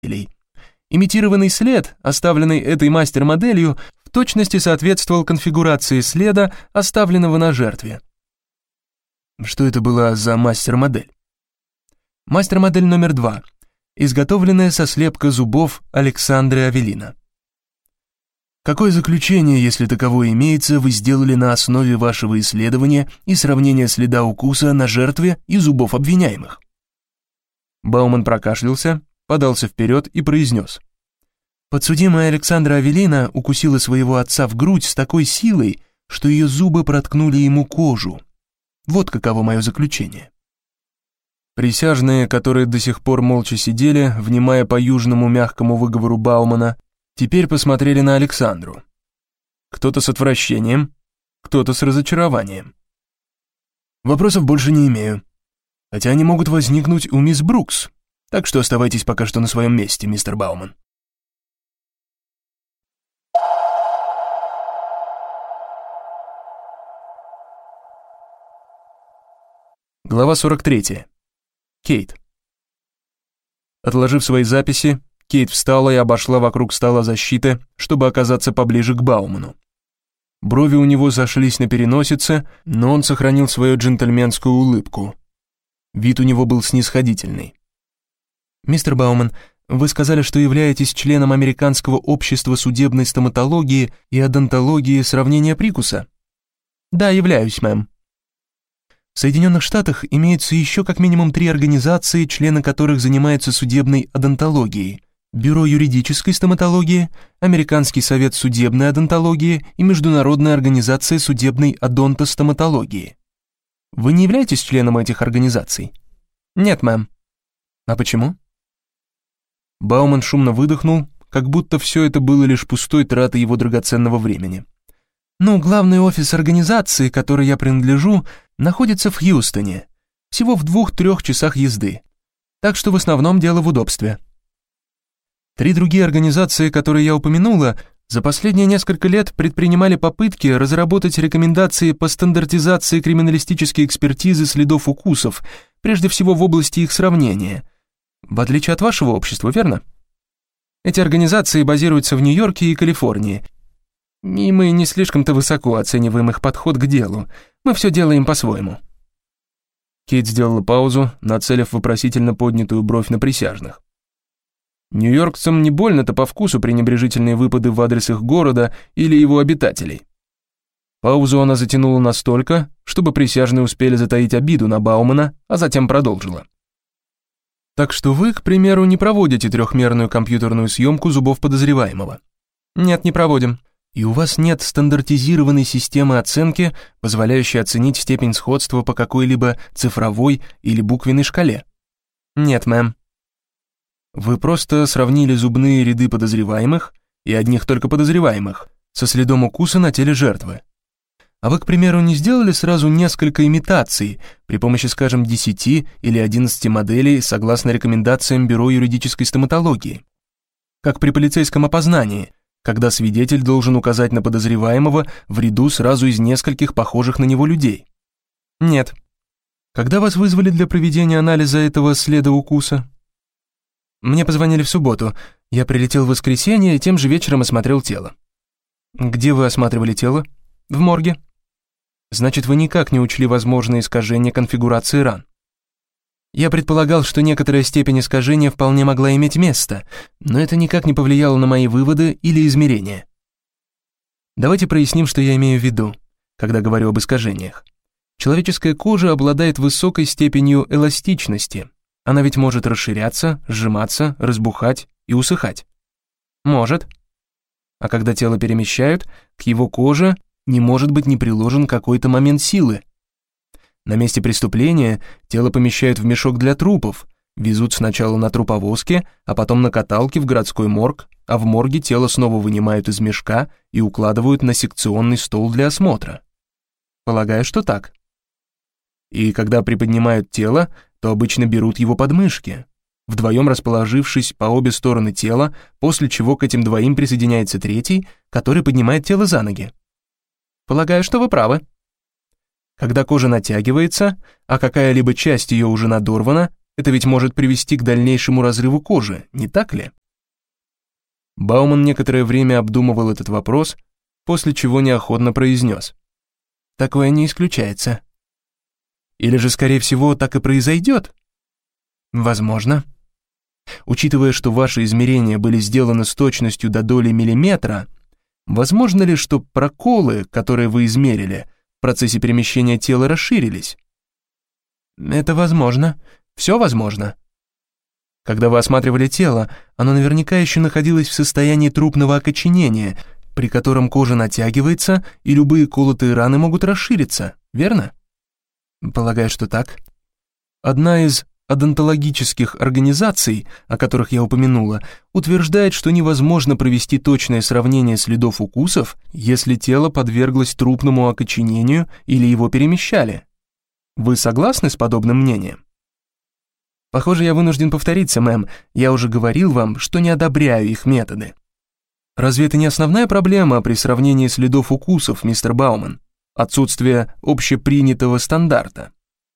Имитированный след, оставленный этой мастер-моделью, в точности соответствовал конфигурации следа, оставленного на жертве. Что это была за мастер-модель? Мастер-модель номер 2, изготовленная со слепка зубов Александры Авелина. Какое заключение, если таковое имеется, вы сделали на основе вашего исследования и сравнения следа укуса на жертве и зубов обвиняемых? Бауман прокашлялся, подался вперед и произнес. Подсудимая Александра Авелина укусила своего отца в грудь с такой силой, что ее зубы проткнули ему кожу. Вот каково мое заключение. Присяжные, которые до сих пор молча сидели, внимая по южному мягкому выговору Баумана, теперь посмотрели на Александру. Кто-то с отвращением, кто-то с разочарованием. Вопросов больше не имею. Хотя они могут возникнуть у мисс Брукс. Так что оставайтесь пока что на своем месте, мистер Бауман. Глава 43. Кейт. Отложив свои записи, Кейт встала и обошла вокруг стола защиты, чтобы оказаться поближе к Бауману. Брови у него сошлись на переносице, но он сохранил свою джентльменскую улыбку. Вид у него был снисходительный. «Мистер Бауман, вы сказали, что являетесь членом Американского общества судебной стоматологии и одонтологии сравнения прикуса?» «Да, являюсь, мэм». В Соединенных Штатах имеется еще как минимум 3 организации, члены которых занимаются судебной одонтологией: Бюро юридической стоматологии, Американский совет судебной одонтологии и Международная организация судебной одонтостоматологии. Вы не являетесь членом этих организаций? Нет, мэм. А почему? Бауман шумно выдохнул, как будто все это было лишь пустой тратой его драгоценного времени. Главный офис организации, которой я принадлежу, находится в Хьюстоне, всего в 2-3 часах езды. Так что в основном дело в удобстве. 3 другие организации, которые я упомянула, за последние несколько лет предпринимали попытки разработать рекомендации по стандартизации криминалистической экспертизы следов укусов, прежде всего в области их сравнения. В отличие от вашего общества, верно? Эти организации базируются в Нью-Йорке и Калифорнии, и мы не слишком-то высоко оцениваем их подход к делу. Мы все делаем по-своему». Кейт сделала паузу, нацелив вопросительно поднятую бровь на присяжных. Нью-йоркцам не больно-то по вкусу пренебрежительные выпады в адрес их города или его обитателей. Паузу она затянула настолько, чтобы присяжные успели затаить обиду на Баумана, а затем продолжила. «Так что вы, к примеру, не проводите 3-мерную компьютерную съемку зубов подозреваемого?» «Нет, не проводим. И у вас нет стандартизированной системы оценки, позволяющей оценить степень сходства по какой-либо цифровой или буквенной шкале?» «Нет, мэм». «Вы просто сравнили зубные ряды подозреваемых и одних только подозреваемых со следом укуса на теле жертвы. А вы, к примеру, не сделали сразу несколько имитаций при помощи, скажем, 10 или 11 моделей согласно рекомендациям Бюро юридической стоматологии? Как при полицейском опознании, когда свидетель должен указать на подозреваемого в ряду сразу из нескольких похожих на него людей?» «Нет». «Когда вас вызвали для проведения анализа этого следа укуса?» «Мне позвонили в субботу. Я прилетел в воскресенье и тем же вечером осмотрел тело». «Где вы осматривали тело?» «В морге». «Значит, вы никак не учли возможные искажения конфигурации ран?» «Я предполагал, что некоторая степень искажения вполне могла иметь место, но это никак не повлияло на мои выводы или измерения». Давайте проясним, что я имею в виду, когда говорю об искажениях. Человеческая кожа обладает высокой степенью эластичности. Она ведь может расширяться, сжиматься, разбухать и усыхать. Может. А когда тело перемещают, к его коже не может быть не приложен какой-то момент силы. На месте преступления тело помещают в мешок для трупов, везут сначала на труповозке, а потом на каталке в городской морг, а в морге тело снова вынимают из мешка и укладывают на секционный стол для осмотра. Полагаю, что так. И когда приподнимают тело, то обычно берут его под мышки, вдвоем расположившись по обе стороны тела, после чего к этим двоим присоединяется третий, который поднимает тело за ноги. Полагаю, что вы правы. Когда кожа натягивается, а какая-либо часть ее уже надорвана, Это ведь может привести к дальнейшему разрыву кожи, не так ли? Бауман некоторое время обдумывал этот вопрос, после чего неохотно произнес: «Такое не исключается». «Или же, скорее всего, так и произойдет?» «Возможно. Учитывая, что ваши измерения были сделаны с точностью до доли миллиметра, возможно ли, что проколы, которые вы измерили, в процессе перемещения тела расширились?» «Это возможно. Все возможно». «Когда вы осматривали тело, оно наверняка еще находилось в состоянии трупного окоченения, при котором кожа натягивается, и любые колотые раны могут расшириться, верно?» «Полагаю, что так». Одна из одонтологических организаций, о которых я упомянула, утверждает, что невозможно провести точное сравнение следов укусов, если тело подверглось трупному окоченению или его перемещали. Вы согласны с подобным мнением? Похоже, я вынужден повториться, мэм. Я уже говорил вам, что не одобряю их методы. Разве это не основная проблема при сравнении следов укусов, мистер Бауман? Отсутствие общепринятого стандарта.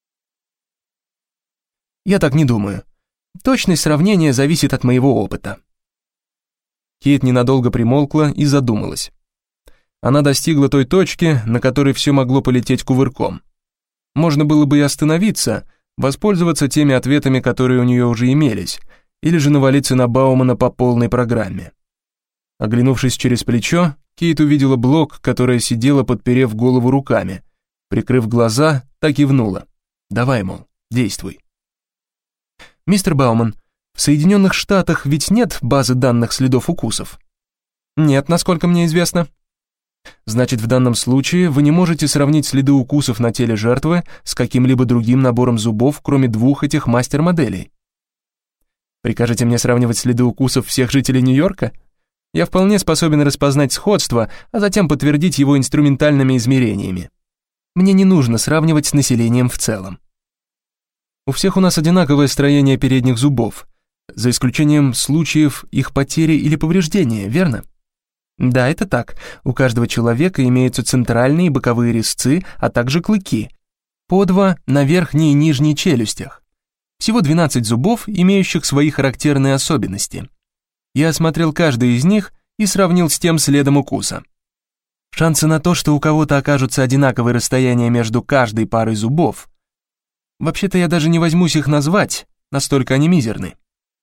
Я так не думаю. Точность сравнения зависит от моего опыта. Кейт ненадолго примолкла и задумалась. Она достигла той точки, на которой все могло полететь кувырком. Можно было бы и остановиться, воспользоваться теми ответами, которые у нее уже имелись, или же навалиться на Баумана по полной программе. Оглянувшись через плечо, Кейт увидела Блок, которая сидела, подперев голову руками. Прикрыв глаза, так и кивнула. «Давай, мол, действуй». «Мистер Бауман, в Соединенных Штатах ведь нет базы данных следов укусов?» «Нет, насколько мне известно». «Значит, в данном случае вы не можете сравнить следы укусов на теле жертвы с каким-либо другим набором зубов, кроме двух этих мастер-моделей». «Прикажете мне сравнивать следы укусов всех жителей Нью-Йорка? Я вполне способен распознать сходство, а затем подтвердить его инструментальными измерениями. Мне не нужно сравнивать с населением в целом. У всех у нас одинаковое строение передних зубов, за исключением случаев их потери или повреждения, верно? Да, это так. У каждого человека имеются центральные и боковые резцы, а также клыки. По 2 на верхней и нижней челюстях. Всего 12 зубов, имеющих свои характерные особенности. Я осмотрел каждый из них и сравнил с тем следом укуса. Шансы на то, что у кого-то окажутся одинаковые расстояния между каждой парой зубов, вообще-то я даже не возьмусь их назвать, настолько они мизерны.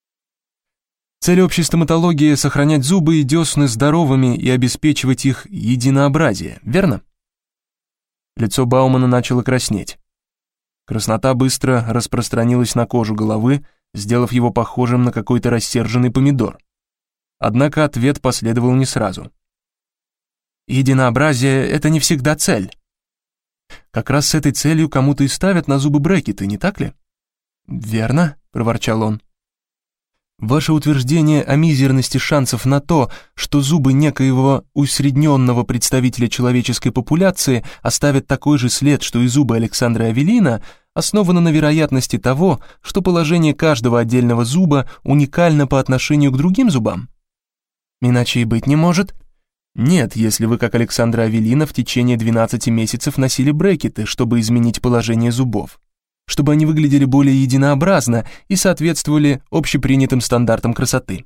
Цель общей стоматологии — сохранять зубы и десны здоровыми и обеспечивать их единообразие, верно? Лицо Баумана начало краснеть. Краснота быстро распространилась на кожу головы, сделав его похожим на какой-то рассерженный помидор. Однако ответ последовал не сразу. Единообразие — это не всегда цель. Как раз с этой целью кому-то и ставят на зубы брекеты, не так ли? Верно, проворчал он. Ваше утверждение о мизерности шансов на то, что зубы некоего усредненного представителя человеческой популяции оставят такой же след, что и зубы Александра Авелина, основано на вероятности того, что положение каждого отдельного зуба уникально по отношению к другим зубам. Иначе и быть не может. Нет, если вы, как Александра Авелина, в течение 12 месяцев носили брекеты, чтобы изменить положение зубов, чтобы они выглядели более единообразно и соответствовали общепринятым стандартам красоты.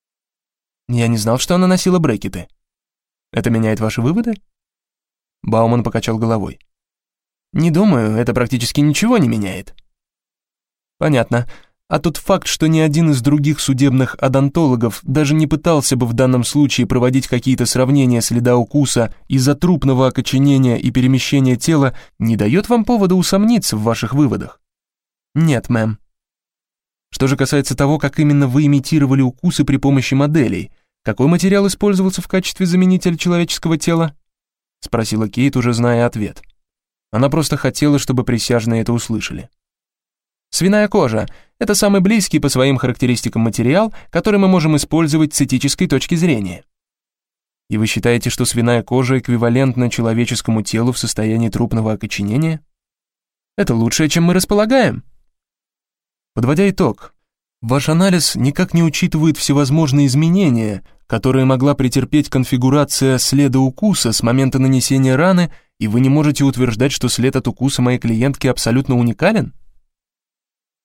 Я не знал, что она носила брекеты. Это меняет ваши выводы? Бауман покачал головой. Не думаю, это практически ничего не меняет. Понятно. А тот факт, что ни один из других судебных одонтологов даже не пытался бы в данном случае проводить какие-то сравнения следа укуса из-за трупного окоченения и перемещения тела, не дает вам повода усомниться в ваших выводах? Нет, мэм. Что же касается того, как именно вы имитировали укусы при помощи моделей, какой материал использовался в качестве заменителя человеческого тела? Спросила Кейт, уже зная ответ. Она просто хотела, чтобы присяжные это услышали. Свиная кожа — это самый близкий по своим характеристикам материал, который мы можем использовать с этической точки зрения. И вы считаете, что свиная кожа эквивалентна человеческому телу в состоянии трупного окоченения? Это лучшее, чем мы располагаем. Подводя итог, ваш анализ никак не учитывает всевозможные изменения, которые могла претерпеть конфигурация следа укуса с момента нанесения раны, и вы не можете утверждать, что след от укуса моей клиентки абсолютно уникален?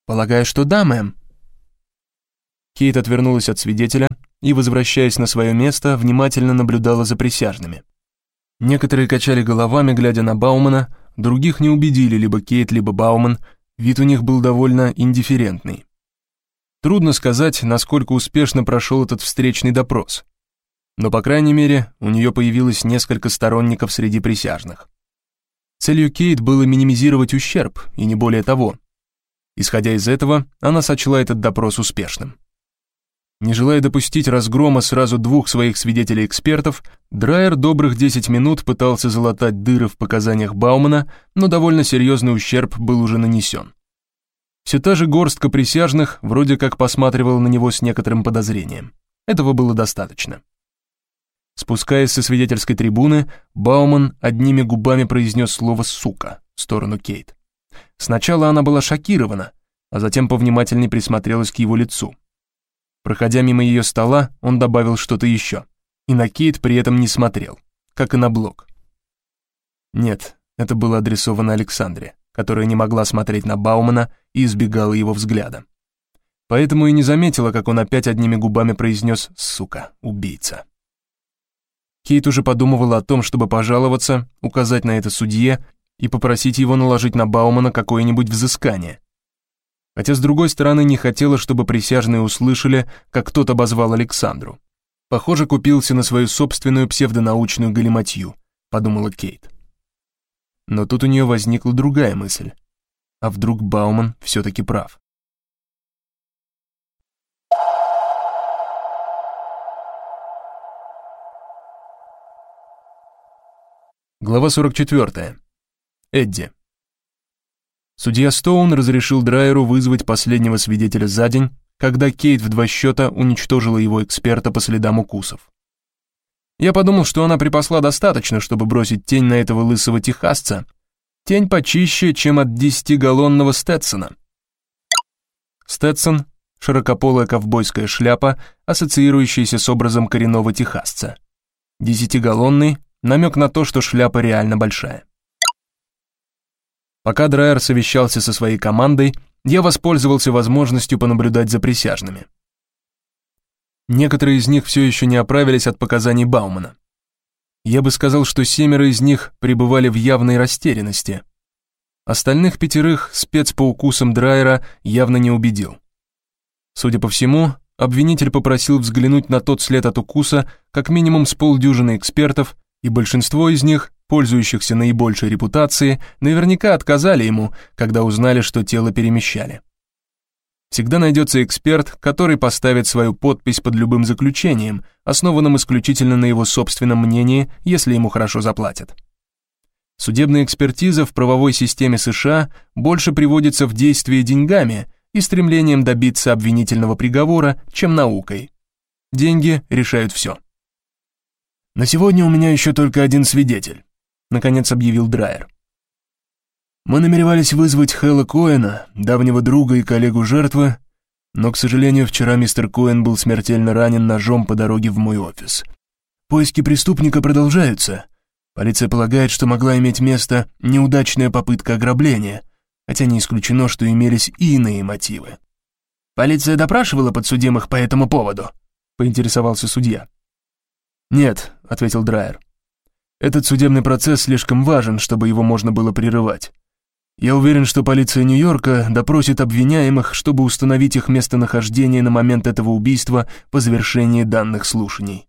«Полагаю, что да, мэм». Кейт отвернулась от свидетеля и, возвращаясь на свое место, внимательно наблюдала за присяжными. Некоторые качали головами, глядя на Баумана, других не убедили либо Кейт, либо Бауман, вид у них был довольно индифферентный. Трудно сказать, насколько успешно прошел этот встречный допрос. Но, по крайней мере, у нее появилось несколько сторонников среди присяжных. Целью Кейт было минимизировать ущерб, и не более того. Исходя из этого, она сочла этот допрос успешным. Не желая допустить разгрома сразу двух своих свидетелей-экспертов, Драйер добрых 10 минут пытался залатать дыры в показаниях Баумана, но довольно серьезный ущерб был уже нанесен. Все та же горстка присяжных вроде как посматривала на него с некоторым подозрением. Этого было достаточно. Спускаясь со свидетельской трибуны, Бауман одними губами произнес слово «сука» в сторону Кейт. Сначала она была шокирована, а затем повнимательней присмотрелась к его лицу. Проходя мимо ее стола, он добавил что-то еще, и на Кейт при этом не смотрел, как и на блок. Нет, это было адресовано Александре, которая не могла смотреть на Баумана и избегала его взгляда. Поэтому и не заметила, как он опять одними губами произнес «сука, убийца». Кейт уже подумывала о том, чтобы пожаловаться, указать на это судье и попросить его наложить на Баумана какое-нибудь взыскание. Хотя, с другой стороны, не хотела, чтобы присяжные услышали, как кто-то обозвал Александру. Похоже, купился на свою собственную псевдонаучную галиматью, подумала Кейт. Но тут у нее возникла другая мысль. А вдруг Бауман все-таки прав? Глава 44. Эдди. Судья Стоун разрешил Драйеру вызвать последнего свидетеля за день, когда Кейт в 2 счета уничтожила его эксперта по следам укусов. Я подумал, что она припасла достаточно, чтобы бросить тень на этого лысого техасца. Тень почище, чем от 10-галлонного Стетсона. Стетсон — широкополая ковбойская шляпа, ассоциирующаяся с образом коренного техасца. 10-галлонный — намек на то, что шляпа реально большая. Пока Драйер совещался со своей командой, я воспользовался возможностью понаблюдать за присяжными. Некоторые из них все еще не оправились от показаний Баумана. Я бы сказал, что 7 из них пребывали в явной растерянности. Остальных 5 спец по укусам Драйера явно не убедил. Судя по всему, обвинитель попросил взглянуть на тот след от укуса как минимум с полдюжины экспертов, и большинство из них, пользующихся наибольшей репутацией, наверняка отказали ему, когда узнали, что тело перемещали. Всегда найдется эксперт, который поставит свою подпись под любым заключением, основанным исключительно на его собственном мнении, если ему хорошо заплатят. Судебная экспертиза в правовой системе США больше приводится в действие деньгами и стремлением добиться обвинительного приговора, чем наукой. Деньги решают все. «На сегодня у меня еще только один свидетель», — наконец объявил Драйер. «Мы намеревались вызвать Хэлла Коэна, давнего друга и коллегу жертвы, но, к сожалению, вчера мистер Коэн был смертельно ранен ножом по дороге в мой офис. Поиски преступника продолжаются. Полиция полагает, что могла иметь место неудачная попытка ограбления, хотя не исключено, что имелись и иные мотивы». «Полиция допрашивала подсудимых по этому поводу?» — поинтересовался судья. «Нет», — ответил Драйер. «Этот судебный процесс слишком важен, чтобы его можно было прерывать. Я уверен, что полиция Нью-Йорка допросит обвиняемых, чтобы установить их местонахождение на момент этого убийства по завершении данных слушаний».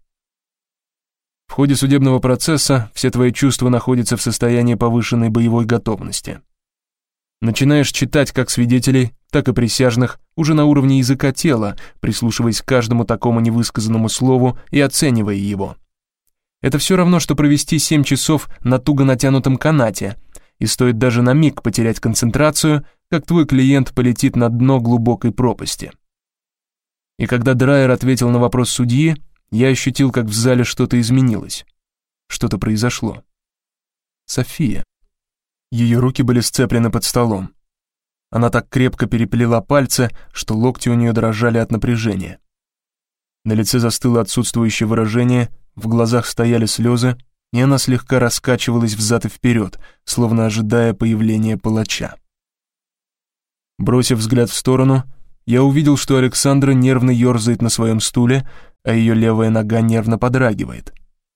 В ходе судебного процесса все твои чувства находятся в состоянии повышенной боевой готовности. Начинаешь читать как свидетелей, так и присяжных уже на уровне языка тела, прислушиваясь к каждому такому невысказанному слову и оценивая его. Это все равно, что провести 7 часов на туго натянутом канате, и стоит даже на миг потерять концентрацию, как твой клиент полетит на дно глубокой пропасти. И когда Драйер ответил на вопрос судьи, я ощутил, как в зале что-то изменилось. Что-то произошло. София. Ее руки были сцеплены под столом. Она так крепко переплела пальцы, что локти у нее дрожали от напряжения. На лице застыло отсутствующее выражение, в глазах стояли слезы, и она слегка раскачивалась взад и вперед, словно ожидая появления палача. Бросив взгляд в сторону, я увидел, что Александра нервно ерзает на своем стуле, а ее левая нога нервно подрагивает.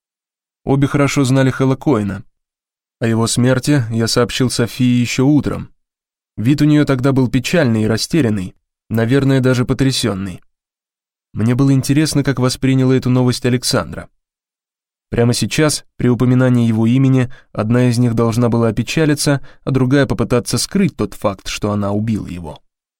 Обе хорошо знали Хэла Коэна. О его смерти я сообщил Софии еще утром. Вид у нее тогда был печальный и растерянный, наверное, даже потрясенный. Мне было интересно, как восприняла эту новость Александра. Прямо сейчас, при упоминании его имени, одна из них должна была опечалиться, а другая попытаться скрыть тот факт, что она убила его.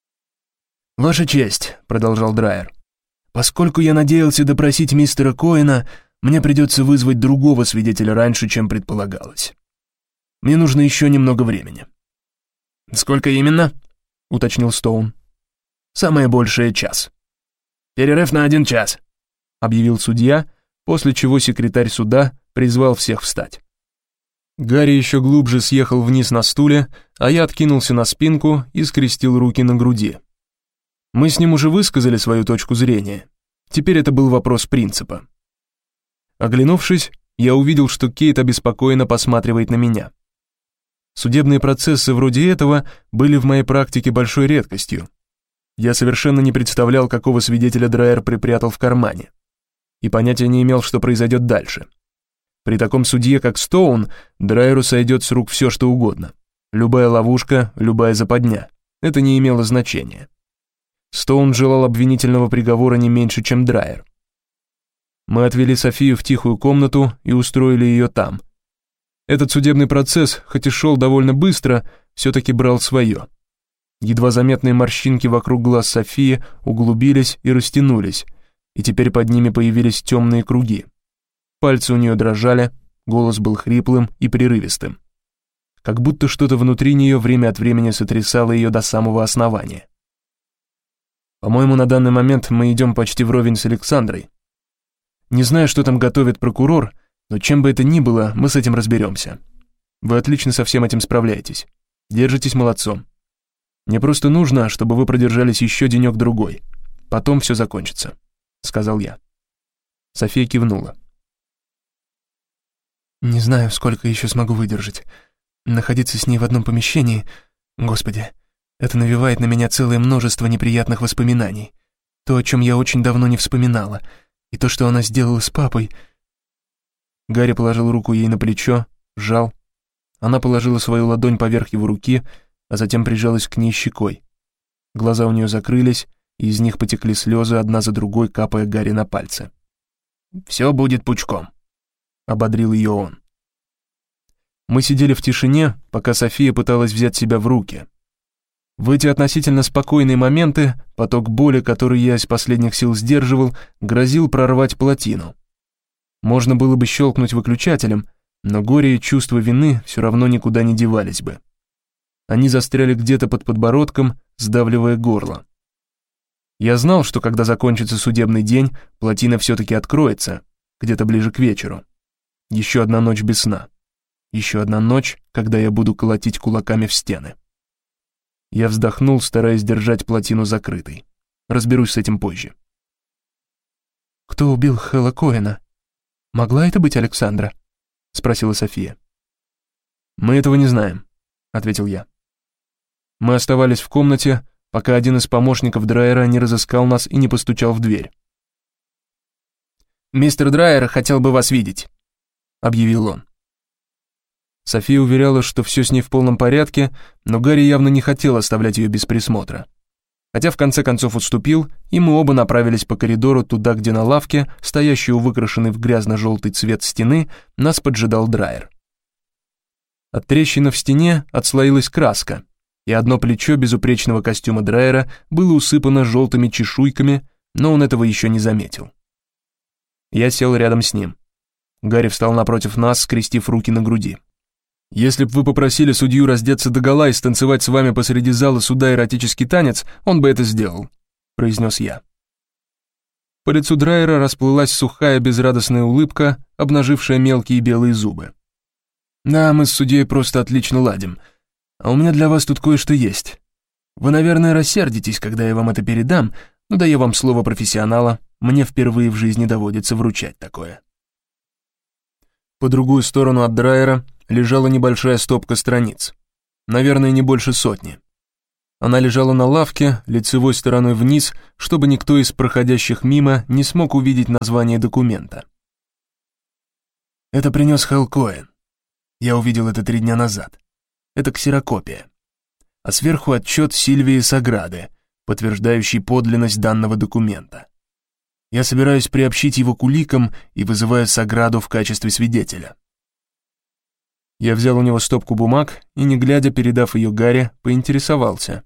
«Ваша честь», — продолжал Драйер, — «поскольку я надеялся допросить мистера Коэна, мне придется вызвать другого свидетеля раньше, чем предполагалось. Мне нужно еще немного времени». «Сколько именно?» — уточнил Стоун. «Самое большее — час». «Перерыв на 1 час», — объявил судья, после чего секретарь суда призвал всех встать. Гарри еще глубже съехал вниз на стуле, а я откинулся на спинку и скрестил руки на груди. Мы с ним уже высказали свою точку зрения. Теперь это был вопрос принципа. Оглянувшись, я увидел, что Кейт обеспокоенно посматривает на меня. Судебные процессы вроде этого были в моей практике большой редкостью. Я совершенно не представлял, какого свидетеля Драйер припрятал в кармане, и понятия не имел, что произойдет дальше. При таком судье, как Стоун, Драйеру сойдет с рук все, что угодно. Любая ловушка, любая западня. Это не имело значения. Стоун желал обвинительного приговора не меньше, чем Драйер. Мы отвели Софию в тихую комнату и устроили ее там. Этот судебный процесс, хоть и шел довольно быстро, все-таки брал свое. Едва заметные морщинки вокруг глаз Софии углубились и растянулись, и теперь под ними появились темные круги. Пальцы у нее дрожали, голос был хриплым и прерывистым. Как будто что-то внутри нее время от времени сотрясало ее до самого основания. По-моему, на данный момент мы идем почти вровень с Александрой. Не знаю, что там готовит прокурор, но чем бы это ни было, мы с этим разберемся. Вы отлично со всем этим справляетесь. Держитесь молодцом. Мне просто нужно, чтобы вы продержались еще денек-другой. Потом все закончится», — сказал я. София кивнула. «Не знаю, сколько еще смогу выдержать. Находиться с ней в одном помещении... Господи, это навевает на меня целое множество неприятных воспоминаний. То, о чем я очень давно не вспоминала, и то, что она сделала с папой...» Гарри положил руку ей на плечо, сжал. Она положила свою ладонь поверх его руки, а затем прижалась к ней щекой. Глаза у нее закрылись, и из них потекли слезы одна за другой, капая Гарри на пальцы. «Все будет пучком», — ободрил ее он. Мы сидели в тишине, пока София пыталась взять себя в руки. В эти относительно спокойные моменты поток боли, который я из последних сил сдерживал, грозил прорвать плотину. Можно было бы щелкнуть выключателем, но горе и чувство вины все равно никуда не девались бы. Они застряли где-то под подбородком, сдавливая горло. Я знал, что когда закончится судебный день, плотина все-таки откроется, где-то ближе к вечеру. Еще одна ночь без сна. Еще одна ночь, когда я буду колотить кулаками в стены. Я вздохнул, стараясь держать плотину закрытой. Разберусь с этим позже. «Кто убил Хэла Коэна? Могла это быть Александра?» — спросила София. «Мы этого не знаем», — ответил я. Мы оставались в комнате, пока один из помощников Драйера не разыскал нас и не постучал в дверь. «Мистер Драйер хотел бы вас видеть», — объявил он. София уверяла, что все с ней в полном порядке, но Гарри явно не хотел оставлять ее без присмотра. Хотя в конце концов уступил, и мы оба направились по коридору туда, где на лавке, стоящей у выкрашенной в грязно-желтый цвет стены, нас поджидал Драйер. От трещины в стене отслоилась краска, и одно плечо безупречного костюма Драйера было усыпано желтыми чешуйками, но он этого еще не заметил. Я сел рядом с ним. Гарри встал напротив нас, скрестив руки на груди. «Если б вы попросили судью раздеться догола и станцевать с вами посреди зала суда эротический танец, он бы это сделал», — произнес я. По лицу Драйера расплылась сухая безрадостная улыбка, обнажившая мелкие белые зубы. «Да, мы с судьей просто отлично ладим. А у меня для вас тут кое-что есть. Вы, наверное, рассердитесь, когда я вам это передам, но даю вам слово профессионала, мне впервые в жизни доводится вручать такое». По другую сторону от Драйера лежала небольшая стопка страниц. Наверное, не больше 100. Она лежала на лавке, лицевой стороной вниз, чтобы никто из проходящих мимо не смог увидеть название документа. Это принес Хэл Коэн. Я увидел это 3 дня назад. Это ксерокопия. А сверху отчет Сильвии Саграды, подтверждающий подлинность данного документа. Я собираюсь приобщить его к уликам и вызываю Саграду в качестве свидетеля. Я взял у него стопку бумаг и, не глядя, передав ее Гарри, поинтересовался.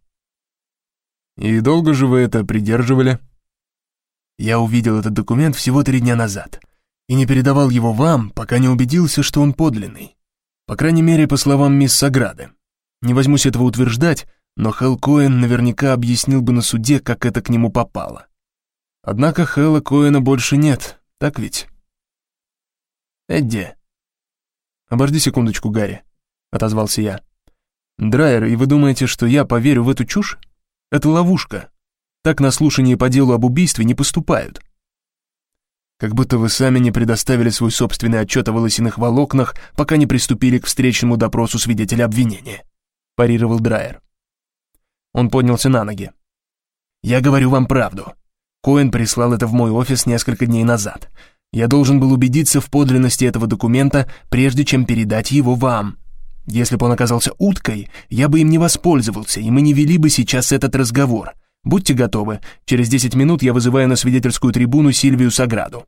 «И долго же вы это придерживали?» «Я увидел этот документ всего 3 дня назад и не передавал его вам, пока не убедился, что он подлинный. По крайней мере, по словам мисс Саграды. Не возьмусь этого утверждать, но Хэл Коэн наверняка объяснил бы на суде, как это к нему попало. Однако Хэла Коэна больше нет, так ведь?» «Эдди». «Обожди секундочку, Гарри», — отозвался я. «Драйер, и вы думаете, что я поверю в эту чушь? Это ловушка. Так на слушании по делу об убийстве не поступают». «Как будто вы сами не предоставили свой собственный отчет о волосяных волокнах, пока не приступили к встречному допросу свидетеля обвинения», — парировал Драйер. Он поднялся на ноги. «Я говорю вам правду. Коэн прислал это в мой офис несколько дней назад. Я должен был убедиться в подлинности этого документа, прежде чем передать его вам. Если бы он оказался уткой, я бы им не воспользовался, и мы не вели бы сейчас этот разговор. Будьте готовы, через 10 минут я вызываю на свидетельскую трибуну Сильвию Саграду».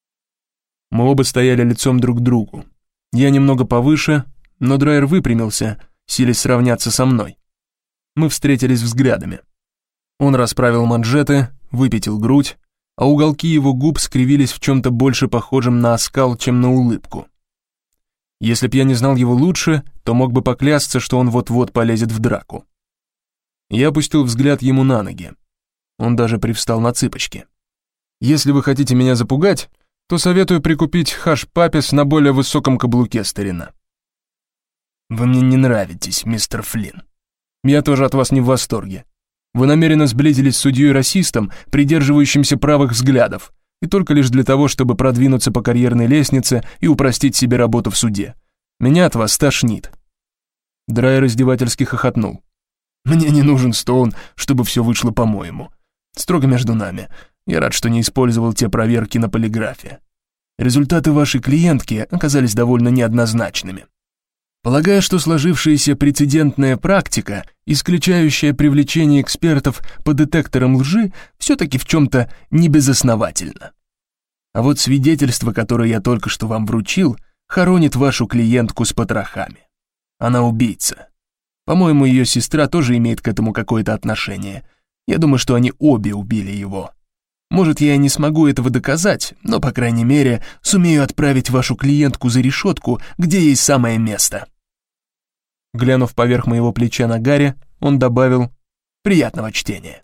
Мы оба стояли лицом друг к другу. Я немного повыше, но Драйер выпрямился, силясь сравняться со мной. Мы встретились взглядами. Он расправил манжеты, выпятил грудь, а уголки его губ скривились в чем-то больше похожем на оскал, чем на улыбку. Если б я не знал его лучше, то мог бы поклясться, что он вот-вот полезет в драку. Я опустил взгляд ему на ноги. Он даже привстал на цыпочки. «Если вы хотите меня запугать, то советую прикупить хаш-папис на более высоком каблуке, старина». «Вы мне не нравитесь, мистер Флинн». «Я тоже от вас не в восторге. Вы намеренно сблизились с судьей-расистом, придерживающимся правых взглядов, и только лишь для того, чтобы продвинуться по карьерной лестнице и упростить себе работу в суде. Меня от вас тошнит». Драйер издевательски хохотнул. «Мне не нужен Стоун, чтобы все вышло по-моему. Строго между нами. Я рад, что не использовал те проверки на полиграфе. Результаты вашей клиентки оказались довольно неоднозначными. Полагаю, что сложившаяся прецедентная практика, исключающая привлечение экспертов по детекторам лжи, все-таки в чем-то небезосновательна. А вот свидетельство, которое я только что вам вручил, хоронит вашу клиентку с потрохами. Она убийца. По-моему, ее сестра тоже имеет к этому какое-то отношение. Я думаю, что они обе убили его. Может, я и не смогу этого доказать, но, по крайней мере, сумею отправить вашу клиентку за решетку, где ей самое место». Глянув поверх моего плеча на Гарри, он добавил: «Приятного чтения».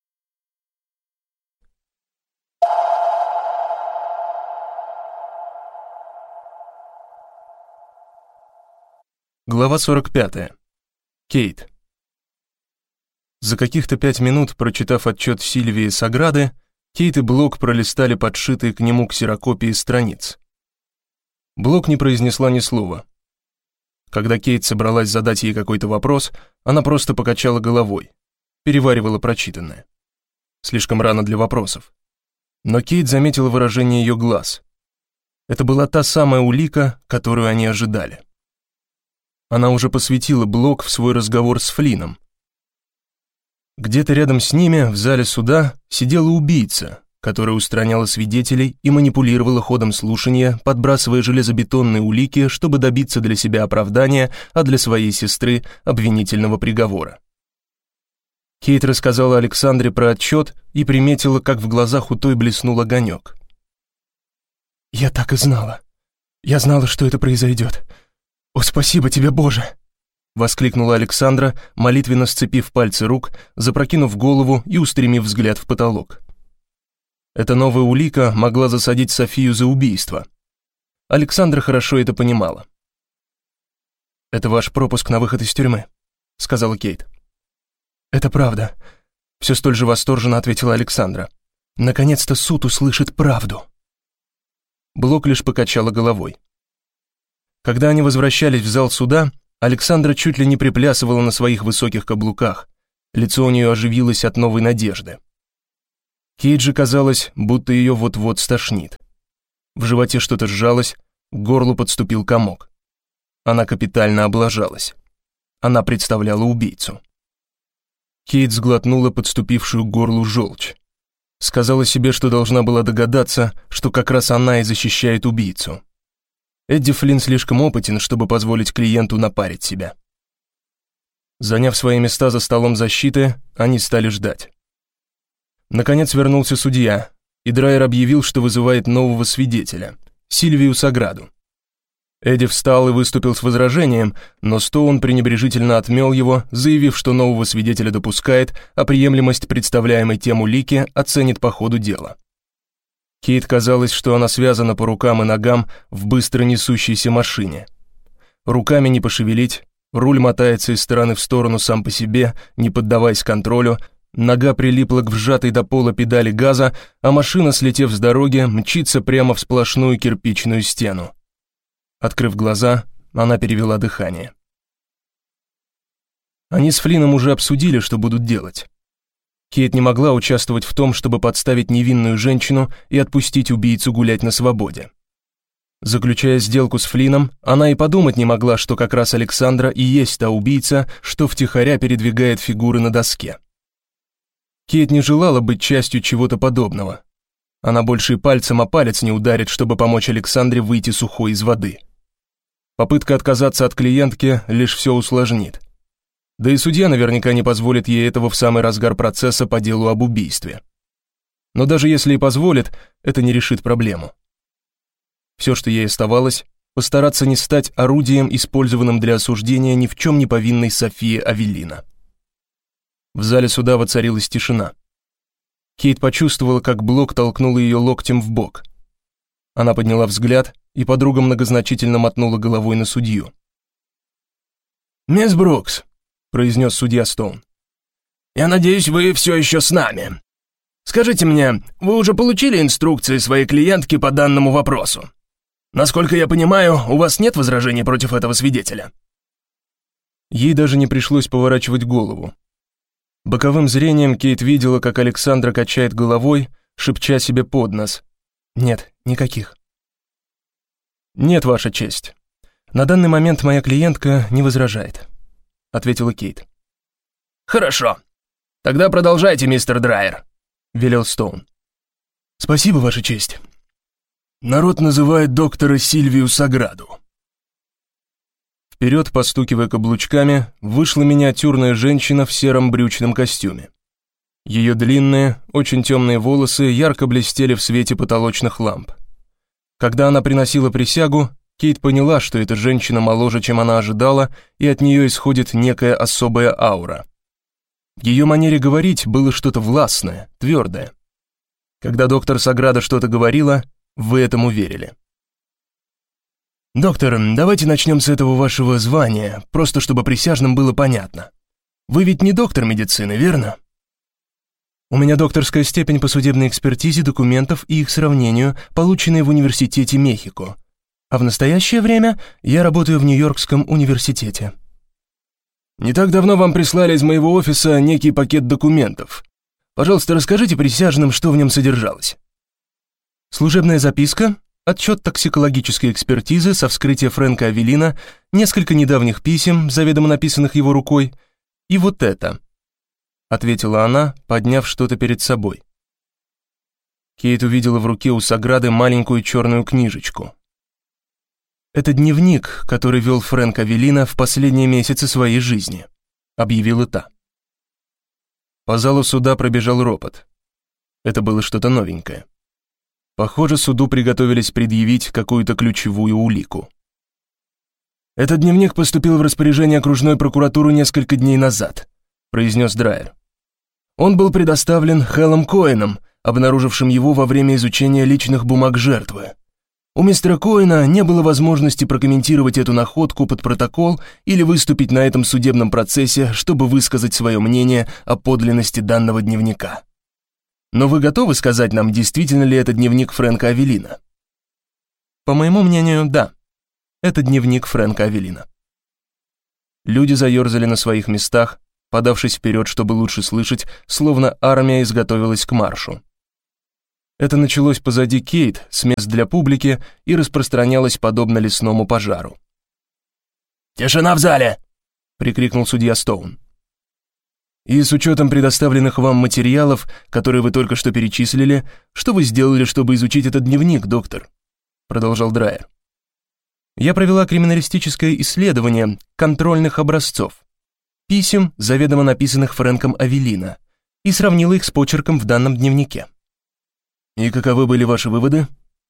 Глава 45. Кейт. За каких-то 5 минут, прочитав отчет Сильвии Саграды, Кейт и Блок пролистали подшитые к нему ксерокопии страниц. Блок не произнесла ни слова. Когда Кейт собралась задать ей какой-то вопрос, она просто покачала головой, переваривала прочитанное. Слишком рано для вопросов. Но Кейт заметила выражение ее глаз. Это была та самая улика, которую они ожидали. Она уже посвятила Блок в свой разговор с Флинном. Где-то рядом с ними, в зале суда, сидела убийца, которая устраняла свидетелей и манипулировала ходом слушания, подбрасывая железобетонные улики, чтобы добиться для себя оправдания, а для своей сестры — обвинительного приговора. Кейт рассказала Александре про отчет и приметила, как в глазах у той блеснул огонек. «Я так и знала. Я знала, что это произойдет. О, спасибо тебе, Боже!» — воскликнула Александра, молитвенно сцепив пальцы рук, запрокинув голову и устремив взгляд в потолок. Эта новая улика могла засадить Софию за убийство. Александра хорошо это понимала. «Это ваш пропуск на выход из тюрьмы», — сказала Кейт. «Это правда», — все столь же восторженно ответила Александра. «Наконец-то суд услышит правду». Блок лишь покачала головой. Когда они возвращались в зал суда, Александра чуть ли не приплясывала на своих высоких каблуках. Лицо у нее оживилось от новой надежды. Кейт же казалось, будто ее вот-вот стошнит. В животе что-то сжалось, к горлу подступил комок. Она капитально облажалась. Она представляла убийцу. Кейт сглотнула подступившую к горлу желчь. Сказала себе, что должна была догадаться, что как раз она и защищает убийцу. Эдди Флинн слишком опытен, чтобы позволить клиенту напарить себя. Заняв свои места за столом защиты, они стали ждать. Наконец вернулся судья, и Драйер объявил, что вызывает нового свидетеля, Сильвию Саграду. Эдди встал и выступил с возражением, но Стоун пренебрежительно отмел его, заявив, что нового свидетеля допускает, а приемлемость представляемой тем улики оценит по ходу дела. Кейт казалось, что она связана по рукам и ногам в быстро несущейся машине. Руками не пошевелить, руль мотается из стороны в сторону сам по себе, не поддаваясь контролю, нога прилипла к вжатой до пола педали газа, а машина, слетев с дороги, мчится прямо в сплошную кирпичную стену. Открыв глаза, она перевела дыхание. Они с Флинном уже обсудили, что будут делать. Кейт не могла участвовать в том, чтобы подставить невинную женщину и отпустить убийцу гулять на свободе. Заключая сделку с Флинном, она и подумать не могла, что как раз Александра и есть та убийца, что втихаря передвигает фигуры на доске. Кейт не желала быть частью чего-то подобного. Она больше и пальцем о палец не ударит, чтобы помочь Александре выйти сухой из воды. Попытка отказаться от клиентки лишь все усложнит. Да и судья наверняка не позволит ей этого в самый разгар процесса по делу об убийстве. Но даже если и позволит, это не решит проблему. Все, что ей оставалось, постараться не стать орудием, использованным для осуждения ни в чем не повинной Софии Авеллино. В зале суда воцарилась тишина. Кейт почувствовала, как Блок толкнул ее локтем в бок. Она подняла взгляд, и подруга многозначительно мотнула головой на судью. «Мисс Брукс», — произнес судья Стоун, — «я надеюсь, вы все еще с нами. Скажите мне, вы уже получили инструкции своей клиентки по данному вопросу? Насколько я понимаю, у вас нет возражений против этого свидетеля?» Ей даже не пришлось поворачивать голову. Боковым зрением Кейт видела, как Александра качает головой, шепча себе под нос: «Нет, никаких». «Нет, Ваша честь. На данный момент моя клиентка не возражает», — ответила Кейт. «Хорошо. Тогда продолжайте, мистер Драйер», — велел Стоун. «Спасибо, Ваша честь. Народ называет доктора Сильвию Саграду». Вперед, постукивая каблучками, вышла миниатюрная женщина в сером брючном костюме. Ее длинные, очень темные волосы ярко блестели в свете потолочных ламп. Когда она приносила присягу, Кейт поняла, что эта женщина моложе, чем она ожидала, и от нее исходит некая особая аура. В ее манере говорить было что-то властное, твердое. Когда доктор Саграда что-то говорила, вы этому верили. «Доктор, давайте начнем с этого вашего звания, просто чтобы присяжным было понятно. Вы ведь не доктор медицины, верно?» «У меня докторская степень по судебной экспертизе документов и их сравнению, полученные в университете Мехико. А в настоящее время я работаю в Нью-Йоркском университете». «Не так давно вам прислали из моего офиса некий пакет документов. Пожалуйста, расскажите присяжным, что в нем содержалось». «Служебная записка, отчет токсикологической экспертизы со вскрытия Фрэнка Авеллино, несколько недавних писем, заведомо написанных его рукой, и вот это», — ответила она, подняв что-то перед собой. Кейт увидела в руке у Саграды маленькую черную книжечку. «Это дневник, который вел Фрэнк Авеллино в последние месяцы своей жизни», — объявила та. По залу суда пробежал ропот. Это было что-то новенькое. Похоже, суду приготовились предъявить какую-то ключевую улику. «Этот дневник поступил в распоряжение окружной прокуратуры несколько дней назад», — произнес Драйер. «Он был предоставлен Хеллом Коэном, обнаружившим его во время изучения личных бумаг жертвы. У мистера Коэна не было возможности прокомментировать эту находку под протокол или выступить на этом судебном процессе, чтобы высказать свое мнение о подлинности данного дневника. Но вы готовы сказать нам, действительно ли это дневник Фрэнка Авеллино?» «По моему мнению, да. Это дневник Фрэнка Авеллино». Люди заерзали на своих местах, подавшись вперед, чтобы лучше слышать, словно армия изготовилась к маршу. Это началось позади Кейт, с мест для публики, и распространялось подобно лесному пожару. «Тишина в зале!» — прикрикнул судья Стоун. «И с учетом предоставленных вам материалов, которые вы только что перечислили, что вы сделали, чтобы изучить этот дневник, доктор?» — продолжал Драйер. «Я провела криминалистическое исследование контрольных образцов, писем, заведомо написанных Фрэнком Авелино, и сравнила их с почерком в данном дневнике». «И каковы были ваши выводы?»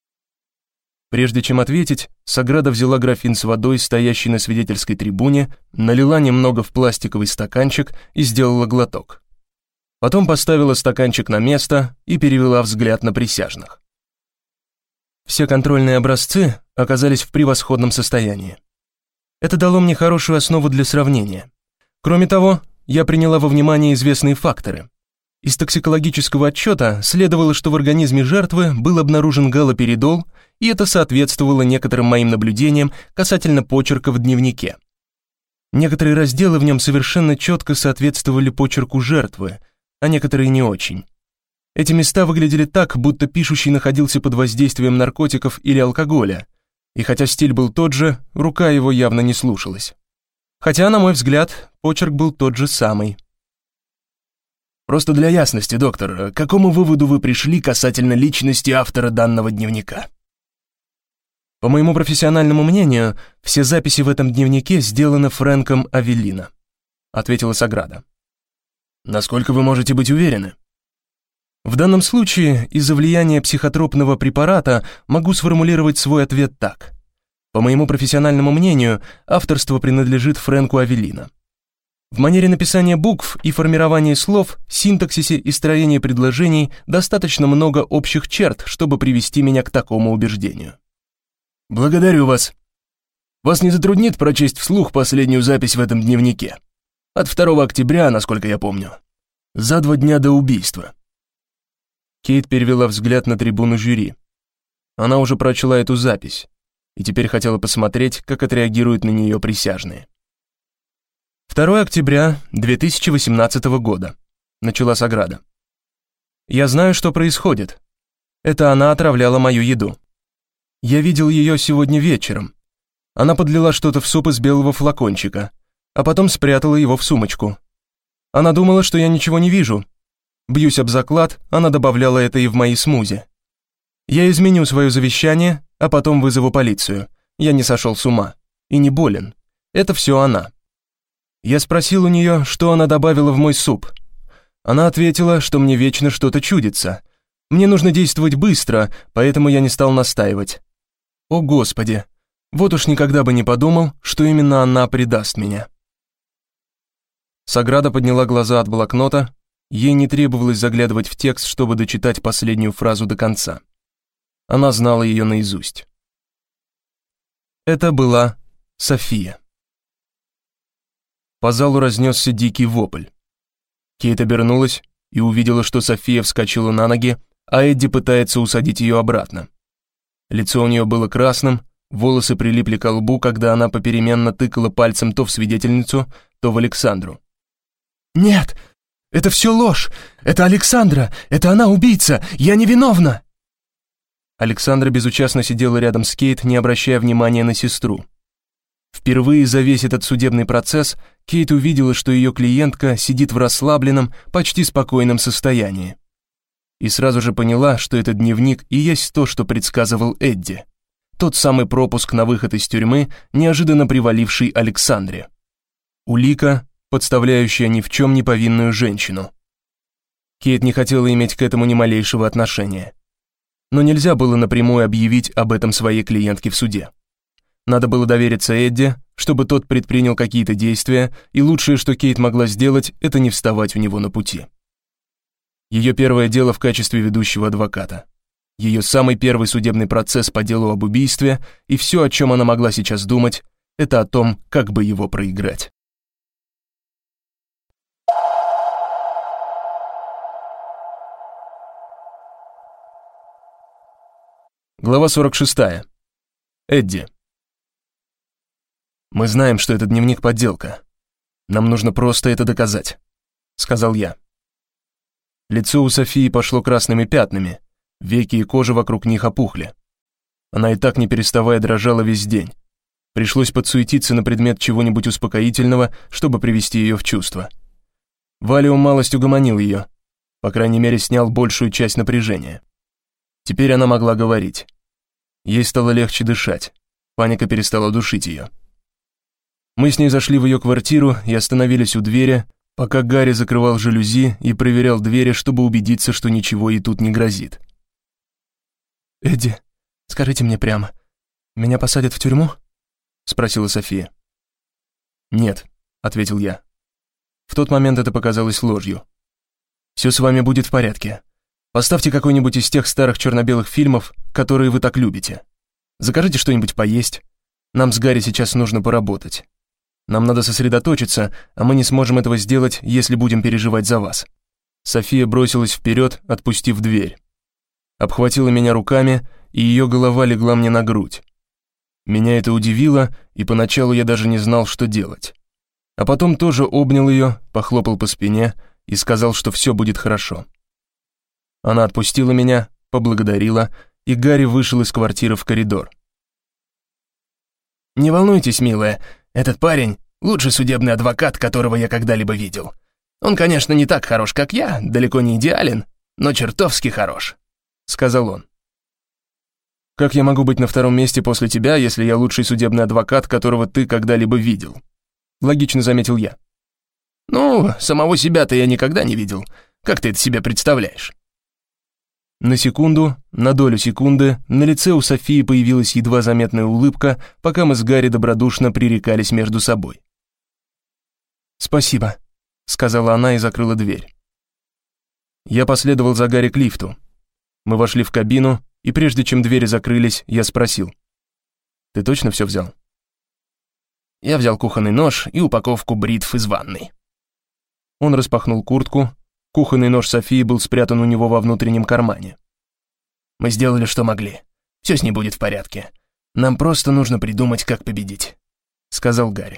Прежде чем ответить, Саграда взяла графин с водой, стоящий на свидетельской трибуне, налила немного в пластиковый стаканчик и сделала глоток. Потом поставила стаканчик на место и перевела взгляд на присяжных. Все контрольные образцы оказались в превосходном состоянии. Это дало мне хорошую основу для сравнения. Кроме того, я приняла во внимание известные факторы. Из токсикологического отчета следовало, что в организме жертвы был обнаружен галоперидол, и это соответствовало некоторым моим наблюдениям касательно почерка в дневнике. Некоторые разделы в нем совершенно четко соответствовали почерку жертвы, а некоторые не очень. Эти места выглядели так, будто пишущий находился под воздействием наркотиков или алкоголя, и хотя стиль был тот же, рука его явно не слушалась. Хотя, на мой взгляд, почерк был тот же самый. Просто для ясности, доктор, к какому выводу вы пришли касательно личности автора данного дневника? По моему профессиональному мнению, все записи в этом дневнике сделаны Фрэнком Авелино, ответила Саграда. Насколько вы можете быть уверены? В данном случае, из-за влияния психотропного препарата могу сформулировать свой ответ так. По моему профессиональному мнению, авторство принадлежит Фрэнку Авелино. В манере написания букв и формирования слов, синтаксисе и строении предложений достаточно много общих черт, чтобы привести меня к такому убеждению. Благодарю вас. Вас не затруднит прочесть вслух последнюю запись в этом дневнике? От 2 октября, насколько я помню. За 2 дня до убийства. Кейт перевела взгляд на трибуну жюри. Она уже прочла эту запись и теперь хотела посмотреть, как отреагируют на нее присяжные. 2 октября 2018 года, начала Саграда. Я знаю, что происходит. Это она отравляла мою еду. Я видел ее сегодня вечером. Она подлила что-то в суп из белого флакончика, а потом спрятала его в сумочку. Она думала, что я ничего не вижу. Бьюсь об заклад, она добавляла это и в мои смузи. Я изменю свое завещание, а потом вызову полицию. Я не сошел с ума. И не болен. Это все она. Я спросил у нее, что она добавила в мой суп. Она ответила, что мне вечно что-то чудится. Мне нужно действовать быстро, поэтому я не стал настаивать. О, Господи! Вот уж никогда бы не подумал, что именно она предаст меня. Саграда подняла глаза от блокнота. Ей не требовалось заглядывать в текст, чтобы дочитать последнюю фразу до конца. Она знала ее наизусть. Это была София. По залу разнесся дикий вопль. Кейт обернулась и увидела, что София вскочила на ноги, а Эдди пытается усадить ее обратно. Лицо у нее было красным, волосы прилипли к лбу, когда она попеременно тыкала пальцем то в свидетельницу, то в Александру. «Нет, это все ложь! Это Александра! Это она убийца! Я невиновна!» Александра безучастно сидела рядом с Кейт, не обращая внимания на сестру. Впервые за весь этот судебный процесс Кейт увидела, что ее клиентка сидит в расслабленном, почти спокойном состоянии. И сразу же поняла, что этот дневник и есть то, что предсказывал Эдди. Тот самый пропуск на выход из тюрьмы, неожиданно приваливший Александре. Улика, подставляющая ни в чем не повинную женщину. Кейт не хотела иметь к этому ни малейшего отношения. Но нельзя было напрямую объявить об этом своей клиентке в суде. Надо было довериться Эдди, чтобы тот предпринял какие-то действия, и лучшее, что Кейт могла сделать, это не вставать у него на пути. Ее первое дело в качестве ведущего адвоката. Ее самый первый судебный процесс по делу об убийстве, и все, о чем она могла сейчас думать, это о том, как бы его проиграть. Глава 46. Эдди. Мы знаем, что этот дневник подделка. Нам нужно просто это доказать», — сказал я. Лицо у Софии пошло красными пятнами, веки и кожа вокруг них опухли. Она и так не переставая дрожала весь день. Пришлось подсуетиться на предмет чего-нибудь успокоительного, чтобы привести ее в чувство. Валиум малость угомонил ее, по крайней мере, снял большую часть напряжения. Теперь она могла говорить. Ей стало легче дышать, паника перестала душить ее. Мы с ней зашли в ее квартиру и остановились у двери, пока Гарри закрывал жалюзи и проверял двери, чтобы убедиться, что ничего ей тут не грозит. «Эдди, скажите мне прямо, меня посадят в тюрьму?» — спросила София. «Нет», — ответил я. В тот момент это показалось ложью. «Все с вами будет в порядке. Поставьте какой-нибудь из тех старых черно-белых фильмов, которые вы так любите. Закажите что-нибудь поесть. Нам с Гарри сейчас нужно поработать. Нам надо сосредоточиться, а мы не сможем этого сделать, если будем переживать за вас». София бросилась вперед, отпустив дверь. Обхватила меня руками, и ее голова легла мне на грудь. Меня это удивило, и поначалу я даже не знал, что делать. А потом тоже обнял ее, похлопал по спине и сказал, что все будет хорошо. Она отпустила меня, поблагодарила, и Гарри вышел из квартиры в коридор. «Не волнуйтесь, милая, этот парень — лучший судебный адвокат, которого я когда-либо видел. Он, конечно, не так хорош, как я, далеко не идеален, но чертовски хорош», — сказал он. «Как я могу быть на втором месте после тебя, если я лучший судебный адвокат, которого ты когда-либо видел?» Логично заметил я. «Ну, самого себя-то я никогда не видел. Как ты это себе представляешь?» На секунду, на долю секунды, на лице у Софии появилась едва заметная улыбка, пока мы с Гарри добродушно пререкались между собой. «Спасибо», — сказала она и закрыла дверь. Я последовал за Гарри к лифту. Мы вошли в кабину, и прежде чем двери закрылись, я спросил: «Ты точно все взял?» «Я взял кухонный нож и упаковку бритв из ванной». Он распахнул куртку. Кухонный нож Софии был спрятан у него во внутреннем кармане. «Мы сделали, что могли. Все с ней будет в порядке. Нам просто нужно придумать, как победить», — сказал Гарри.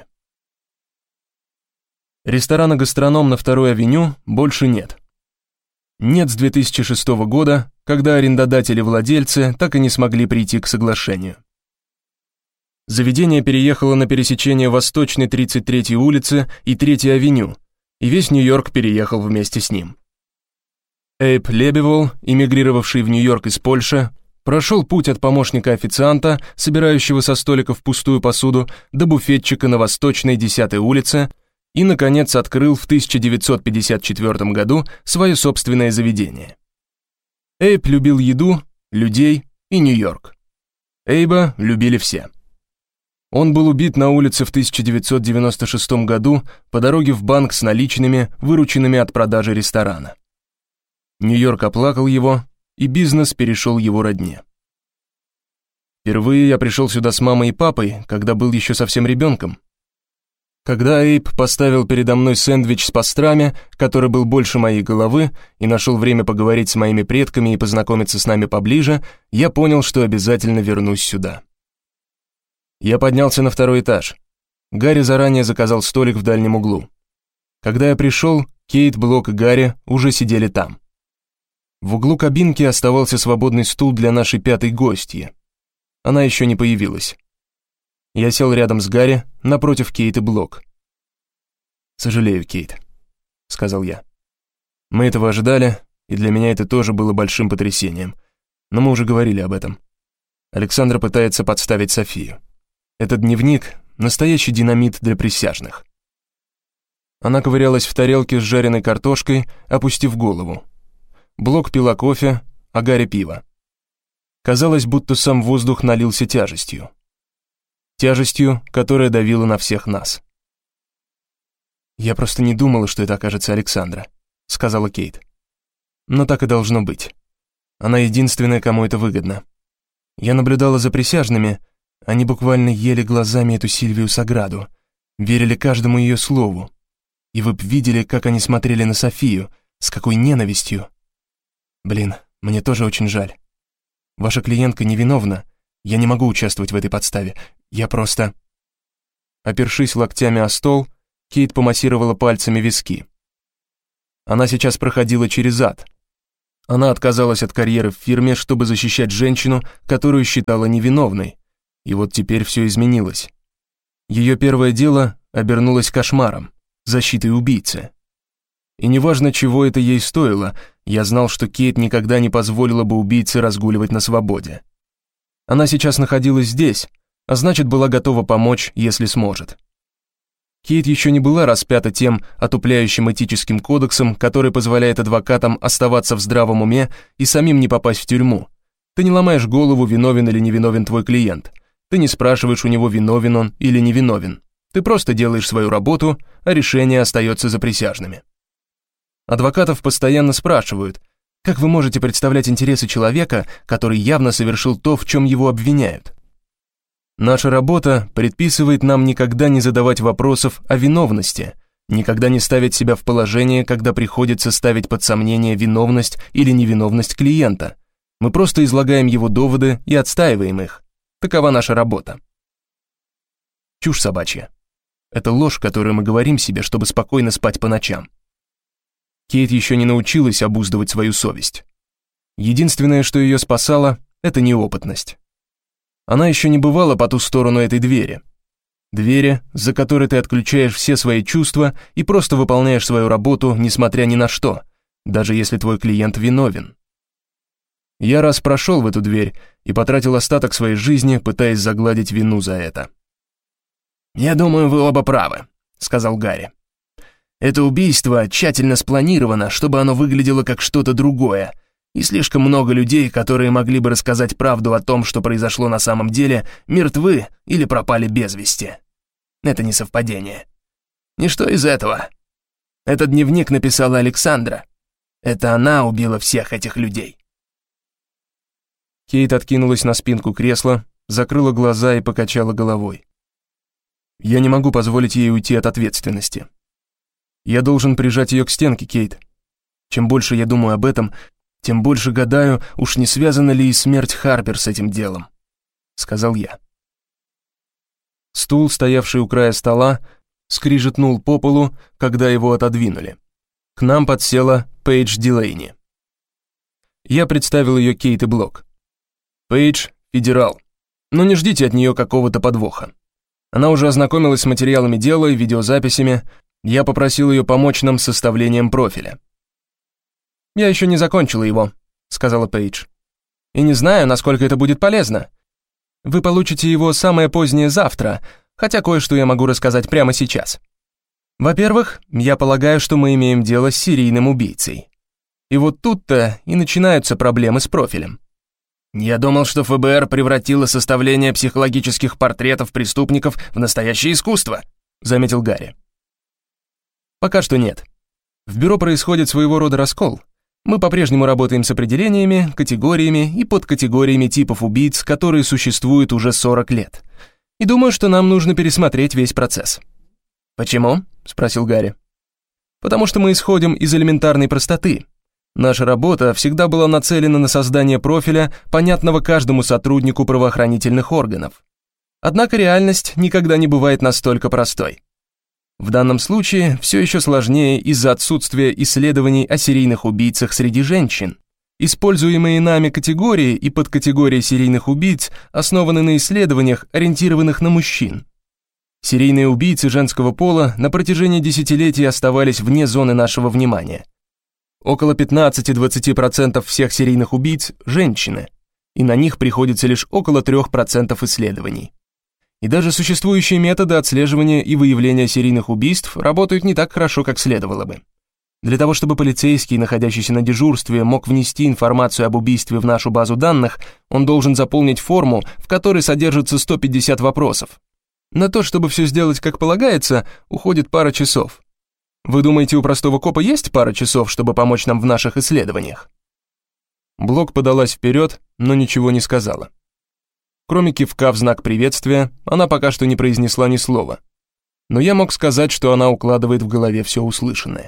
Ресторана «Гастроном» на 2-й авеню больше нет. Нет с 2006 года, когда арендодатели-владельцы так и не смогли прийти к соглашению. Заведение переехало на пересечение Восточной 33-й улицы и 3-й авеню, и весь Нью-Йорк переехал вместе с ним. Эйб Лебевол, эмигрировавший в Нью-Йорк из Польши, прошел путь от помощника официанта, собирающего со столиков пустую посуду, до буфетчика на Восточной 10-й улице и, наконец, открыл в 1954 году свое собственное заведение. Эйб любил еду, людей и Нью-Йорк. Эйба любили все. Он был убит на улице в 1996 году по дороге в банк с наличными, вырученными от продажи ресторана. Нью-Йорк оплакал его, и бизнес перешел его родне. Впервые я пришел сюда с мамой и папой, когда был еще совсем ребенком. Когда Эйб поставил передо мной сэндвич с пастрами, который был больше моей головы, и нашел время поговорить с моими предками и познакомиться с нами поближе, я понял, что обязательно вернусь сюда. Я поднялся на 2-й этаж. Гарри заранее заказал столик в дальнем углу. Когда я пришел, Кейт, Блок и Гарри уже сидели там. В углу кабинки оставался свободный стул для нашей 5-й гостьи. Она еще не появилась. Я сел рядом с Гарри, напротив Кейт и Блок. «Сожалею, Кейт», — сказал я. «Мы этого ожидали, и для меня это тоже было большим потрясением. Но мы уже говорили об этом. Александра пытается подставить Софию. Этот дневник — настоящий динамит для присяжных». Она ковырялась в тарелке с жареной картошкой, опустив голову. Блок пила кофе, а Гарри пиво. Казалось, будто сам воздух налился тяжестью. Тяжестью, которая давила на всех нас. «Я просто не думала, что это окажется Александра», — сказала Кейт. «Но так и должно быть. Она единственная, кому это выгодно. Я наблюдала за присяжными. Они буквально ели глазами эту Сильвию Саграду, верили каждому ее слову. И вы б видели, как они смотрели на Софию, с какой ненавистью. Блин, мне тоже очень жаль. Ваша клиентка невиновна, я не могу участвовать в этой подставе, я просто...» Опершись локтями о стол, Кейт помассировала пальцами виски. Она сейчас проходила через ад. Она отказалась от карьеры в фирме, чтобы защищать женщину, которую считала невиновной. И вот теперь все изменилось. Ее первое дело обернулось кошмаром, защитой убийцы. И неважно, чего это ей стоило, я знал, что Кейт никогда не позволила бы убийце разгуливать на свободе. Она сейчас находилась здесь, а значит, была готова помочь, если сможет. Кейт еще не была распята тем отупляющим этическим кодексом, который позволяет адвокатам оставаться в здравом уме и самим не попасть в тюрьму. Ты не ломаешь голову, виновен или невиновен твой клиент. Ты не спрашиваешь у него, виновен он или невиновен. Ты просто делаешь свою работу, а решение остается за присяжными. Адвокатов постоянно спрашивают, как вы можете представлять интересы человека, который явно совершил то, в чем его обвиняют? Наша работа предписывает нам никогда не задавать вопросов о виновности, никогда не ставить себя в положение, когда приходится ставить под сомнение виновность или невиновность клиента. Мы просто излагаем его доводы и отстаиваем их. Такова наша работа. Чушь собачья. Это ложь, которую мы говорим себе, чтобы спокойно спать по ночам. Кейт еще не научилась обуздывать свою совесть. Единственное, что ее спасало, это неопытность. Она еще не бывала по ту сторону этой двери. Двери, за которой ты отключаешь все свои чувства и просто выполняешь свою работу, несмотря ни на что, даже если твой клиент виновен. Я раз прошел в эту дверь и потратил остаток своей жизни, пытаясь загладить вину за это. «Я думаю, вы оба правы», — сказал Гарри. «Это убийство тщательно спланировано, чтобы оно выглядело как что-то другое, и слишком много людей, которые могли бы рассказать правду о том, что произошло на самом деле, мертвы или пропали без вести. Это не совпадение. Ничто из этого. Этот дневник написала Александра. Это она убила всех этих людей». Кейт откинулась на спинку кресла, закрыла глаза и покачала головой. «Я не могу позволить ей уйти от ответственности. Я должен прижать ее к стенке, Кейт. Чем больше я думаю об этом, тем больше гадаю, уж не связана ли и смерть Харпер с этим делом», — сказал я. Стул, стоявший у края стола, скрижетнул по полу, когда его отодвинули. К нам подсела Пейдж Дилейни. Я представил ее Кейт и Блок. Пейдж — федерал, но не ждите от нее какого-то подвоха. Она уже ознакомилась с материалами дела и видеозаписями. Я попросил ее помочь нам с составлением профиля. «Я еще не закончила его», — сказала Пейдж. «И не знаю, насколько это будет полезно. Вы получите его самое позднее завтра, хотя кое-что я могу рассказать прямо сейчас. Во-первых, я полагаю, что мы имеем дело с серийным убийцей. И вот тут-то и начинаются проблемы с профилем». «Я думал, что ФБР превратило составление психологических портретов преступников в настоящее искусство», — заметил Гарри. «Пока что нет. В бюро происходит своего рода раскол. Мы по-прежнему работаем с определениями, категориями и подкатегориями типов убийц, которые существуют уже 40 лет. И думаю, что нам нужно пересмотреть весь процесс». «Почему?» — спросил Гарри. «Потому что мы исходим из элементарной простоты. Наша работа всегда была нацелена на создание профиля, понятного каждому сотруднику правоохранительных органов. Однако реальность никогда не бывает настолько простой. В данном случае все еще сложнее из-за отсутствия исследований о серийных убийцах среди женщин. Используемые нами категории и подкатегории серийных убийц основаны на исследованиях, ориентированных на мужчин. Серийные убийцы женского пола на протяжении десятилетий оставались вне зоны нашего внимания. Около 15-20% всех серийных убийц – женщины, и на них приходится лишь около 3% исследований. И даже существующие методы отслеживания и выявления серийных убийств работают не так хорошо, как следовало бы. Для того, чтобы полицейский, находящийся на дежурстве, мог внести информацию об убийстве в нашу базу данных, он должен заполнить форму, в которой содержится 150 вопросов. На то, чтобы все сделать как полагается, уходит пара часов. Вы думаете, у простого копа есть пара часов, чтобы помочь нам в наших исследованиях?» Блок подалась вперед, но ничего не сказала. Кроме кивка в знак приветствия, она пока что не произнесла ни слова. Но я мог сказать, что она укладывает в голове все услышанное.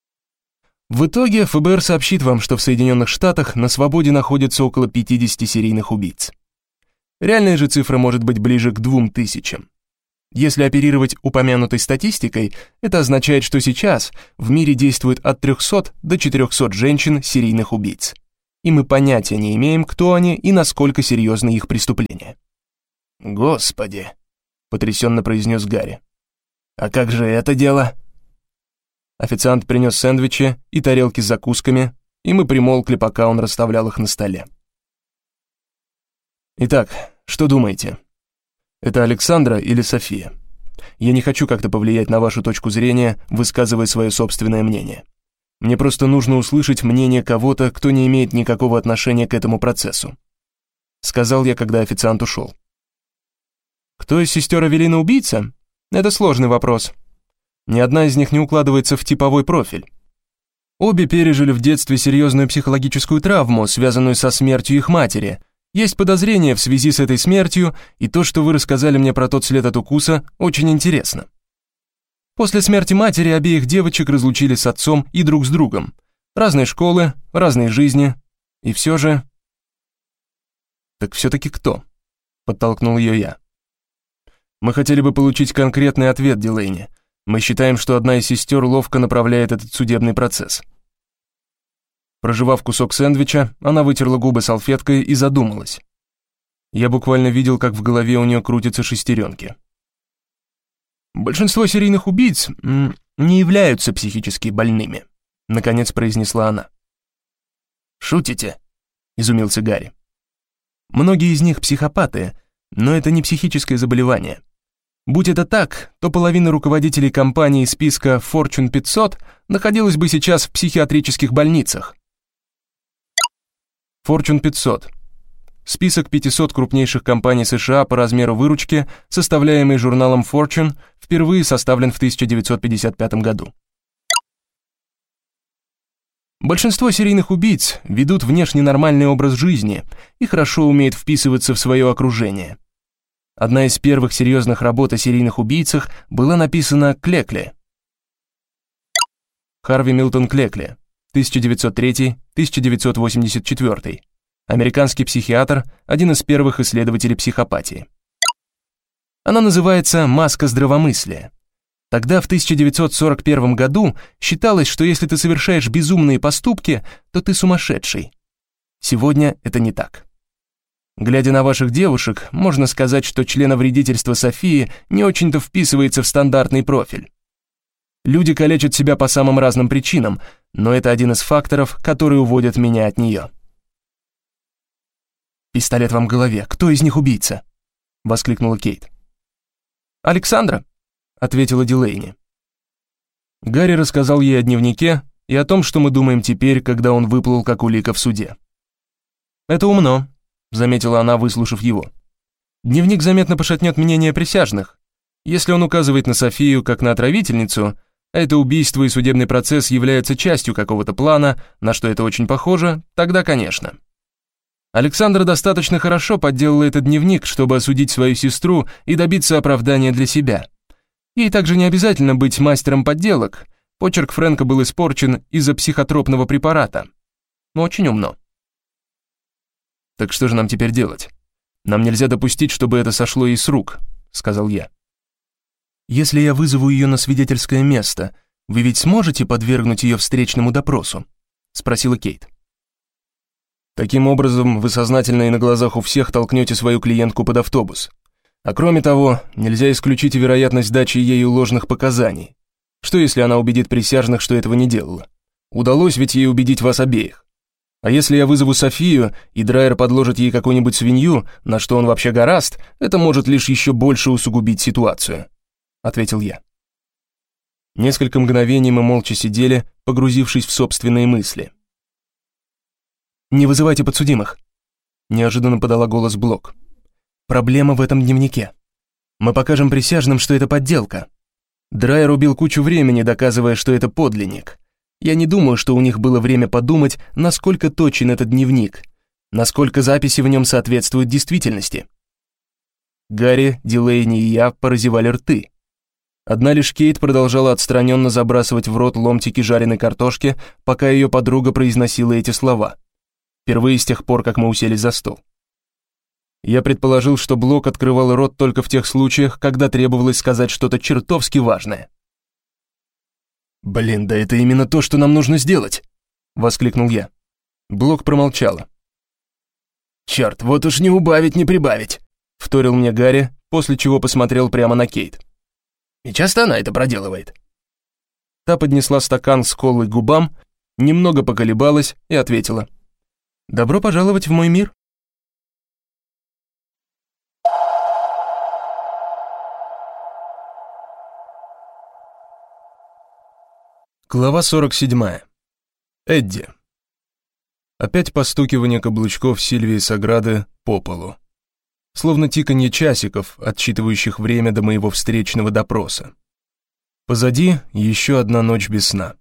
В итоге ФБР сообщит вам, что в Соединенных Штатах на свободе находится около 50 серийных убийц. Реальная же цифра может быть ближе к 2000. Если оперировать упомянутой статистикой, это означает, что сейчас в мире действует от 300 до 400 женщин-серийных убийц. И мы понятия не имеем, кто они и насколько серьезны их преступления. «Господи!» — потрясенно произнес Гарри. «А как же это дело?» Официант принес сэндвичи и тарелки с закусками, и мы примолкли, пока он расставлял их на столе. «Итак, что думаете? Это Александра или София? Я не хочу как-то повлиять на вашу точку зрения, высказывая свое собственное мнение. Мне просто нужно услышать мнение кого-то, кто не имеет никакого отношения к этому процессу», — сказал я, когда официант ушел. «Кто из сестер Эвелина убийца? Это сложный вопрос. Ни одна из них не укладывается в типовой профиль. Обе пережили в детстве серьезную психологическую травму, связанную со смертью их матери. Есть подозрения в связи с этой смертью, и то, что вы рассказали мне про тот след от укуса, очень интересно. После смерти матери обеих девочек разлучили с отцом и друг с другом. Разные школы, разные жизни, и все же...» «Так все-таки кто?» — подтолкнул ее я. «Мы хотели бы получить конкретный ответ, Дилейни. Мы считаем, что одна из сестер ловко направляет этот судебный процесс». Прожевав кусок сэндвича, она вытерла губы салфеткой и задумалась. Я буквально видел, как в голове у нее крутятся шестеренки. «Большинство серийных убийц не являются психически больными», — наконец произнесла она. «Шутите?» — изумился Гарри. «Многие из них психопаты, но это не психическое заболевание. Будь это так, то половина руководителей компаний из списка Fortune 500 находилась бы сейчас в психиатрических больницах». Fortune 500. Список 500 крупнейших компаний США по размеру выручки, составляемый журналом Fortune, впервые составлен в 1955 году. Большинство серийных убийц ведут внешне нормальный образ жизни и хорошо умеют вписываться в свое окружение. Одна из первых серьезных работ о серийных убийцах была написана Клекли. Харви Милтон Клекли, 1903-1984. Американский психиатр, один из первых исследователей психопатии. Она называется «Маска здравомыслия». Тогда, в 1941 году, считалось, что если ты совершаешь безумные поступки, то ты сумасшедший. Сегодня это не так. Глядя на ваших девушек, можно сказать, что членовредительство Софии не очень-то вписывается в стандартный профиль. Люди калечат себя по самым разным причинам, но это один из факторов, который уводит меня от нее. «Пистолет вам в голове. Кто из них убийца?» — воскликнула Кейт. «Александра», — ответила Дилейни. Гарри рассказал ей о дневнике и о том, что мы думаем теперь, когда он выплыл как улика в суде. «Это умно», — заметила она, выслушав его. «Дневник заметно пошатнет мнение присяжных. Если он указывает на Софию как на отравительницу, а это убийство и судебный процесс являются частью какого-то плана, на что это очень похоже, тогда, конечно. Александра достаточно хорошо подделала этот дневник, чтобы осудить свою сестру и добиться оправдания для себя. Ей также не обязательно быть мастером подделок. Почерк Фрэнка был испорчен из-за психотропного препарата. Но очень умно. «Так что же нам теперь делать? Нам нельзя допустить, чтобы это сошло ей с рук», — сказал я. «Если я вызову ее на свидетельское место, вы ведь сможете подвергнуть ее встречному допросу?» — спросила Кейт. «Таким образом, вы сознательно и на глазах у всех толкнете свою клиентку под автобус. А кроме того, нельзя исключить и вероятность дачи ею ложных показаний. Что если она убедит присяжных, что этого не делала? Удалось ведь ей убедить вас обеих. А если я вызову Софию, и Драйер подложит ей какую-нибудь свинью, на что он вообще горазд, это может лишь еще больше усугубить ситуацию», — ответил я. Несколько мгновений мы молча сидели, погрузившись в собственные мысли. «Не вызывайте подсудимых», — неожиданно подала голос Блок. «Проблема в этом дневнике. Мы покажем присяжным, что это подделка. Драйер убил кучу времени, доказывая, что это подлинник. Я не думаю, что у них было время подумать, насколько точен этот дневник, насколько записи в нем соответствуют действительности». Гарри, Дилейни и я поразевали рты. Одна лишь Кейт продолжала отстраненно забрасывать в рот ломтики жареной картошки, пока ее подруга произносила эти слова. Впервые с тех пор, как мы уселись за стол. Я предположил, что Блок открывал рот только в тех случаях, когда требовалось сказать что-то чертовски важное. «Блин, да это именно то, что нам нужно сделать!» — воскликнул я. Блок промолчала. «Черт, вот уж не убавить, не прибавить!» — вторил мне Гарри, после чего посмотрел прямо на Кейт. «И часто она это проделывает?» Та поднесла стакан с колой к губам, немного поколебалась и ответила: «Добро пожаловать в мой мир». Глава 47. Эдди. Опять постукивание каблучков Сильвии Саграды по полу. Словно тиканье часиков, отсчитывающих время до моего встречного допроса. Позади еще одна ночь без сна.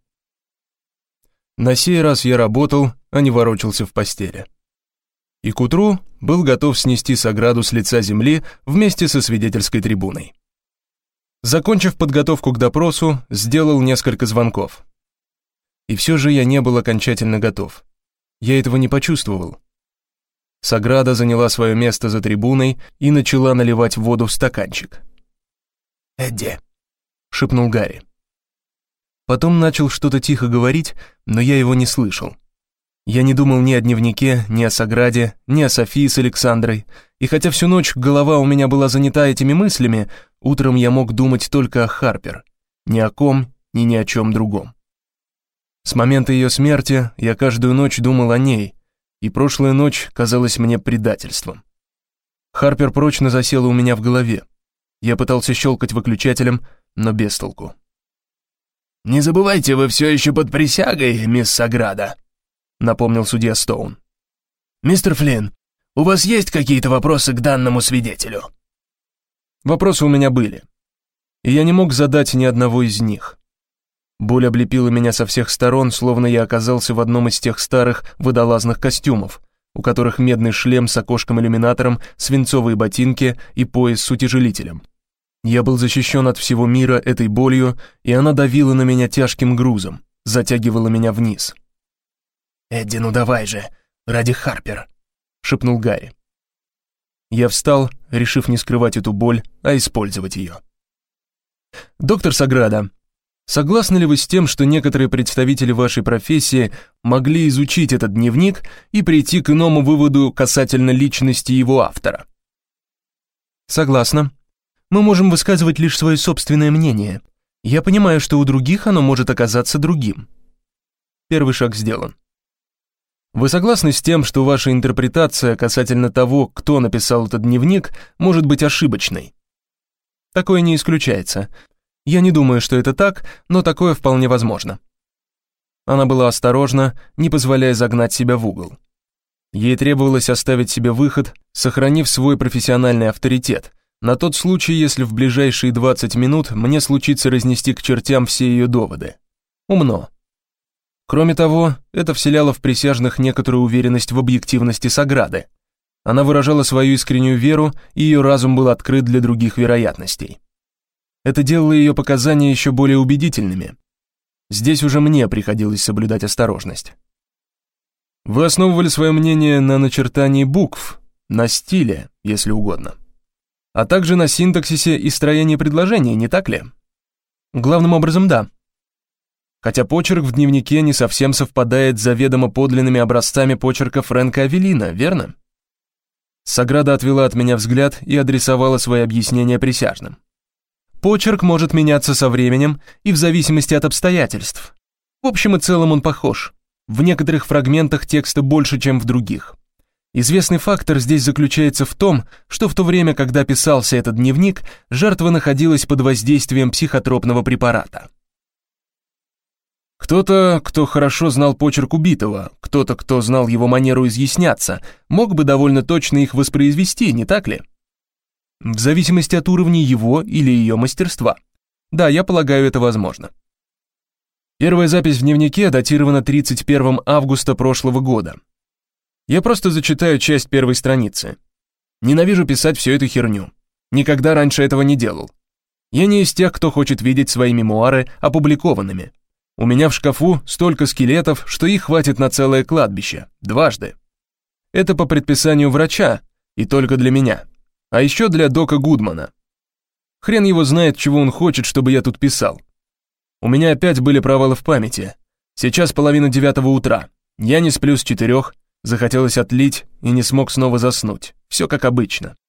На сей раз я работал, а не ворочался в постели. И к утру был готов снести Саграду с лица земли вместе со свидетельской трибуной. Закончив подготовку к допросу, сделал несколько звонков. И все же я не был окончательно готов. Я этого не почувствовал. Саграда заняла свое место за трибуной и начала наливать воду в стаканчик. «Эдди», — шепнул Гарри. Потом начал что-то тихо говорить, но я его не слышал. Я не думал ни о дневнике, ни о Саграде, ни о Софии с Александрой, и хотя всю ночь голова у меня была занята этими мыслями, утром я мог думать только о Харпер, ни о ком, ни о чем другом. С момента ее смерти я каждую ночь думал о ней, и прошлая ночь казалась мне предательством. Харпер прочно засела у меня в голове. Я пытался щелкать выключателем, но без толку. «Не забывайте, вы все еще под присягой, мисс Саграда», — напомнил судья Стоун. «Мистер Флинн, у вас есть какие-то вопросы к данному свидетелю?» Вопросы у меня были, и я не мог задать ни одного из них. Боль облепила меня со всех сторон, словно я оказался в одном из тех старых водолазных костюмов, у которых медный шлем с окошком-иллюминатором, свинцовые ботинки и пояс с утяжелителем. Я был защищен от всего мира этой болью, и она давила на меня тяжким грузом, затягивала меня вниз. «Эдди, ну давай же, ради Харпер», — шепнул Гарри. Я встал, решив не скрывать эту боль, а использовать ее. «Доктор Саграда, согласны ли вы с тем, что некоторые представители вашей профессии могли изучить этот дневник и прийти к иному выводу касательно личности его автора?» «Согласна. Мы можем высказывать лишь свое собственное мнение. Я понимаю, что у других оно может оказаться другим». Первый шаг сделан. Вы согласны с тем, что ваша интерпретация касательно того, кто написал этот дневник, может быть ошибочной? Такое не исключается. Я не думаю, что это так, но такое вполне возможно. Она была осторожна, не позволяя загнать себя в угол. Ей требовалось оставить себе выход, сохранив свой профессиональный авторитет, на тот случай, если в ближайшие 20 минут мне случится разнести к чертям все ее доводы. Умно. Кроме того, это вселяло в присяжных некоторую уверенность в объективности Саграды. Она выражала свою искреннюю веру, и ее разум был открыт для других вероятностей. Это делало ее показания еще более убедительными. Здесь уже мне приходилось соблюдать осторожность. Вы основывали свое мнение на начертании букв, на стиле, если угодно, а также на синтаксисе и строении предложений, не так ли? Главным образом, да. Хотя почерк в дневнике не совсем совпадает с заведомо подлинными образцами почерка Фрэнка Авелина, верно? Саграда отвела от меня взгляд и адресовала свои объяснения присяжным. Почерк может меняться со временем и в зависимости от обстоятельств. В общем и целом он похож. В некоторых фрагментах текста больше, чем в других. Известный фактор здесь заключается в том, что в то время, когда писался этот дневник, жертва находилась под воздействием психотропного препарата. Кто-то, кто хорошо знал почерк убитого, кто-то, кто знал его манеру изъясняться, мог бы довольно точно их воспроизвести, не так ли? В зависимости от уровня его или ее мастерства. Да, я полагаю, это возможно. Первая запись в дневнике датирована 31 августа прошлого года. Я просто зачитаю часть первой страницы. Ненавижу писать всю эту херню. Никогда раньше этого не делал. Я не из тех, кто хочет видеть свои мемуары опубликованными. У меня в шкафу столько скелетов, что их хватит на целое кладбище, дважды. Это по предписанию врача, И только для меня. А еще для Дока Гудмана. Хрен его знает, чего он хочет, чтобы я тут писал. У меня опять были провалы в памяти. Сейчас 8:30 утра. Я не сплю с 4, захотелось отлить и не смог снова заснуть. Все как обычно.